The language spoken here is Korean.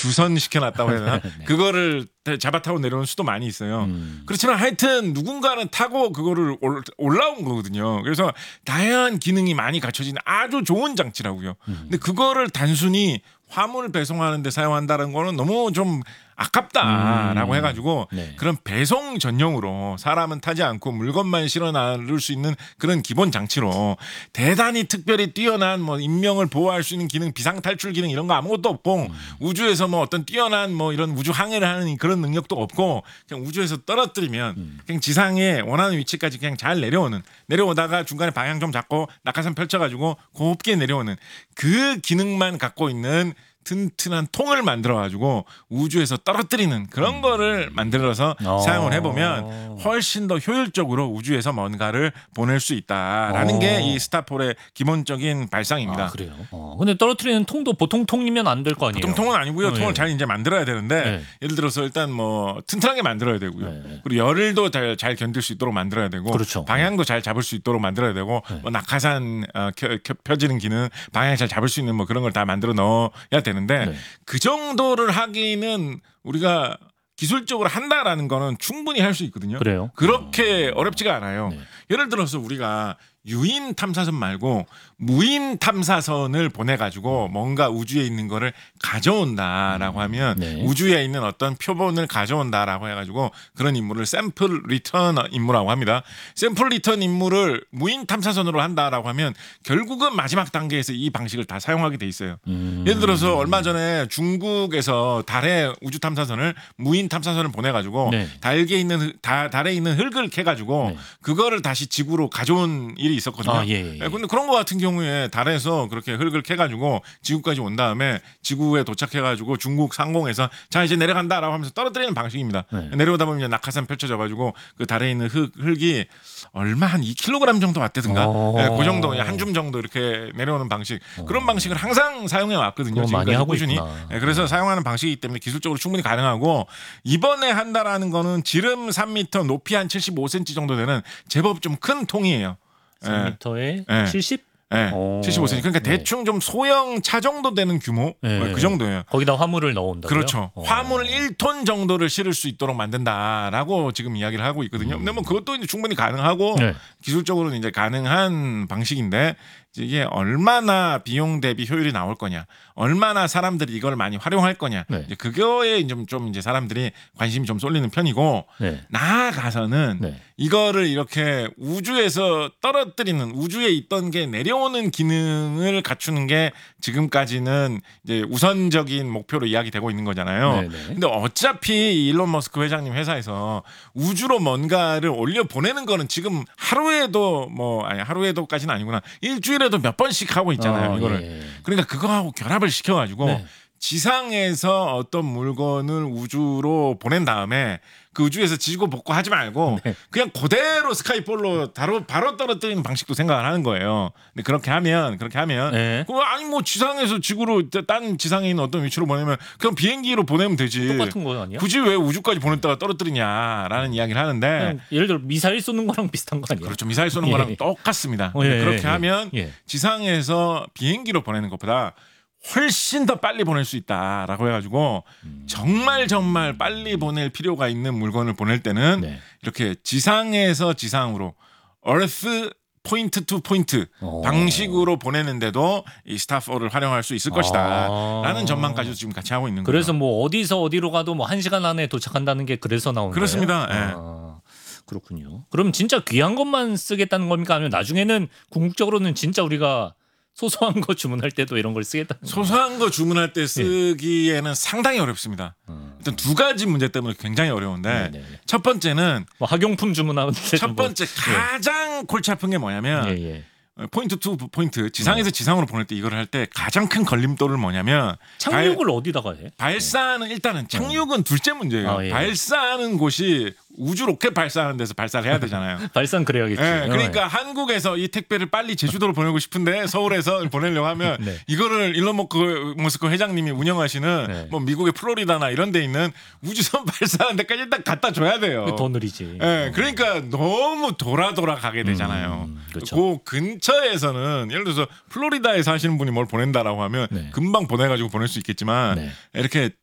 주선 시켜놨다고 해야 되나? 네. 그거를 잡아 타고 내려오는 수도 많이 있어요. 그렇지만 하여튼 누군가는 타고 그거를 올라온 거거든요. 그래서 다양한 기능이 많이 갖춰진 아주 좋은 장치라고요. 근데 그거를 단순히 화물 배송하는 데 사용한다는 거는 너무 좀 아깝다라고 해가지고 네. 그런 배송 전용으로 사람은 타지 않고 물건만 실어 나를 수 있는 그런 기본 장치로 대단히 특별히 뛰어난 뭐 인명을 보호할 수 있는 기능, 비상 탈출 기능 이런 거 아무것도 없고 우주에서 뭐 어떤 뛰어난 뭐 이런 우주 항해를 하는 그런 능력도 없고 그냥 우주에서 떨어뜨리면 그냥 지상에 원하는 위치까지 그냥 잘 내려오다가 중간에 방향 좀 잡고 낙하산 펼쳐가지고 곱게 내려오는 그 기능만 갖고 있는 튼튼한 통을 만들어가지고 우주에서 떨어뜨리는 그런 거를 만들어서 사용을 해보면 훨씬 더 효율적으로 우주에서 뭔가를 보낼 수 있다라는 게 이 스타폴의 기본적인 발상입니다. 아, 그래요. 근데 떨어뜨리는 통도 보통 통이면 안 될 거 아니에요? 보통 통은 아니고요. 통을 예. 잘 이제 만들어야 되는데 네. 예를 들어서 일단 뭐 튼튼하게 만들어야 되고요. 네. 그리고 열도 잘 견딜 수 있도록 만들어야 되고 그렇죠. 방향도 잘 잡을 수 있도록 만들어야 되고 뭐 낙하산 펴지는 기능, 방향 잘 잡을 수 있는 뭐 그런 걸 다 만들어 넣어야 되는데 네. 그 정도를 하기는 우리가 기술적으로 한다라는 거는 충분히 할 수 있거든요. 그래요? 그렇게 어렵지가 않아요. 네. 예를 들어서 우리가 유인 탐사선 말고 무인 탐사선을 보내가지고 뭔가 우주에 있는 거를 가져온다라고 하면 네. 우주에 있는 어떤 표본을 가져온다라고 해가지고 그런 임무를 샘플 리턴 임무라고 합니다. 샘플 리턴 임무를 무인 탐사선으로 한다라고 하면 결국은 마지막 단계에서 이 방식을 다 사용하게 돼 있어요. 예를 들어서 얼마 전에 중국에서 달에 우주 탐사선을 무인 탐사선을 보내가지고 네. 달에 있는 흙을 캐가지고 네. 그거를 다시 지구로 가져온 일이 있었거든요. 아, 예. 근데 그런 거 같은 경우에 달에서 그렇게 흙을 캐가지고 지구까지 온 다음에 지구에 도착해가지고 중국 상공에서 자 이제 내려간다라고 하면서 떨어뜨리는 방식입니다. 네. 내려오다 보면 이제 낙하산 펼쳐져가지고 그 달에 있는 흙이 얼마 한 2kg 정도 왔다든가 그 정도 한 줌 정도 이렇게 내려오는 방식 그런 방식을 항상 사용해 왔거든요. 많이 하고 꾸준히. 있구나. 그래서 사용하는 방식이기 때문에 기술적으로 충분히 가능하고 이번에 한다라는 거는 지름 3m 높이 한 75cm 정도 되는 제법 좀 큰 통이에요. 3m에 네. 70? 네, 오. 75cm. 그러니까 네. 대충 좀 소형 차 정도 되는 규모 네. 그 정도예요. 거기다 화물을 넣어온다고요? 그렇죠. 화물 1톤 정도를 실을 수 있도록 만든다라고 지금 이야기를 하고 있거든요. 근데 뭐 그것도 이제 충분히 가능하고 네. 기술적으로는 이제 가능한 방식인데 이게 얼마나 비용 대비 효율이 나올 거냐, 얼마나 사람들이 이걸 많이 활용할 거냐, 네. 이제 그거에 좀 이제 사람들이 관심이 좀 쏠리는 편이고 네. 나아가서는 네. 이거를 이렇게 우주에서 떨어뜨리는 우주에 있던 게 내려오는 기능을 갖추는 게 지금까지는 이제 우선적인 목표로 이야기되고 있는 거잖아요. 네, 네. 근데 어차피 일론 머스크 회장님 회사에서 우주로 뭔가를 올려 보내는 거는 지금 하루에도까지는 아니구나. 일주일에도 몇 번씩 하고 있잖아요. 이거를. 예. 그러니까 그거하고 결합을 시켜가지고 네. 지상에서 어떤 물건을 우주로 보낸 다음에 그 우주에서 지지고 볶고 하지 말고 네. 그냥 그대로 스카이폴로 바로 떨어뜨리는 방식도 생각을 하는 거예요. 근데 그렇게 하면 네. 아니 뭐 지상에서 지구로 딴 지상에 있는 어떤 위치로 보내면 그냥 비행기로 보내면 되지. 똑같은 거 아니야? 굳이 왜 우주까지 보냈다가 떨어뜨리냐라는 이야기를 하는데 그냥 예를 들어 미사일 쏘는 거랑 비슷한 거 아니에요? 그렇죠. 미사일 쏘는 예. 거랑 똑같습니다. 예, 그렇게 예, 하면 예. 지상에서 비행기로 보내는 것보다 훨씬 더 빨리 보낼 수 있다라고 해가지고 정말 빨리 보낼 필요가 있는 물건을 보낼 때는 네. 이렇게 지상에서 지상으로 Earth 포인트 투 포인트 방식으로 보내는데도 이 스타4를 활용할 수 있을 것이다라는 전망까지도 지금 같이 하고 있는 거예요. 그래서 뭐 어디서 어디로 가도 뭐 1시간 안에 도착한다는 게 그래서 나온 그렇습니다. 거예요? 예. 아, 그렇군요. 그럼 진짜 귀한 것만 쓰겠다는 겁니까? 아니면 나중에는 궁극적으로는 진짜 우리가 소소한 거 주문할 때도 이런 걸 쓰겠다는 거예요? 소소한 거 주문할 때 쓰기에는 상당히 어렵습니다. 일단 두 가지 문제 때문에 굉장히 어려운데 네네. 첫 번째는 뭐 학용품 주문하는데 첫 번째 가장 골치 아픈 게 뭐냐면 예. 포인트 투 포인트 지상에서 지상으로 보낼 때 이거를 할 때 가장 큰 걸림돌은 뭐냐면 착륙을 어디다가 해? 발사는 일단은 착륙은 둘째 문제예요. 아, 예. 발사하는 곳이 우주 로켓 발사하는 데서 발사를 해야 되잖아요. 발산 그래야겠지. 네, 그러니까 한국에서 이 택배를 빨리 제주도로 보내고 싶은데 서울에서 보내려고 하면 네. 이거를 일론 머스크 회장님이 운영하시는 네. 뭐 미국의 플로리다나 이런 데 있는 우주선 발사하는 데까지 일단 갖다 줘야 돼요. 더 느리지. 네, 그러니까 너무 돌아 가게 되잖아요. 그렇죠. 그 근처에서는 예를 들어서 플로리다에 사시는 분이 뭘 보낸다라고 하면 네. 금방 보내가지고 보낼 수 있겠지만 네. 이렇게